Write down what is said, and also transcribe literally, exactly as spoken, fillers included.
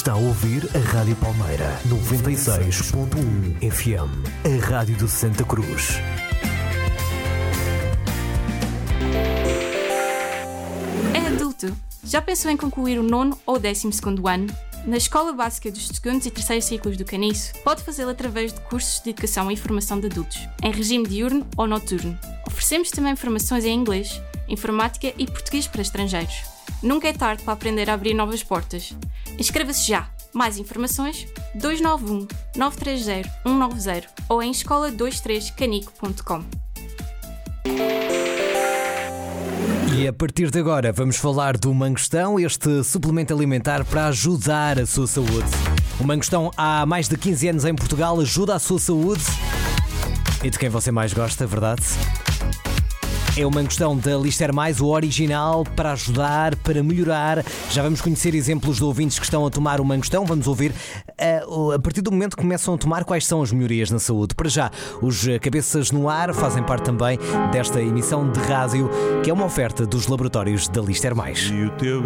Está a ouvir a Rádio Palmeira noventa e seis ponto um F M, a Rádio de Santa Cruz. É adulto. Já pensou em concluir o nono ou décimo segundo ano? Na Escola Básica dos segundos e terceiros ciclos do Caniço, pode fazê-lo através de cursos de educação e formação de adultos, em regime diurno ou noturno. Oferecemos também formações em inglês, informática e português para estrangeiros. Nunca é tarde para aprender a abrir novas portas. Inscreva-se já! Mais informações dois nove um, nove três zero, um nove zero ou em escola vinte e três canico ponto com. E a partir de agora vamos falar do mangostão, este suplemento alimentar para ajudar a sua saúde. O mangostão há mais de quinze anos em Portugal, ajuda a sua saúde e de quem você mais gosta, verdade? É o mangostão da Lister Mais, o original, para ajudar, para melhorar. Já vamos conhecer exemplos de ouvintes que estão a tomar o mangostão. Vamos ouvir, a partir do momento que começam a tomar, quais são as melhorias na saúde. Para já, os Cabeças no Ar fazem parte também desta emissão de rádio, que é uma oferta dos laboratórios da Lister Mais.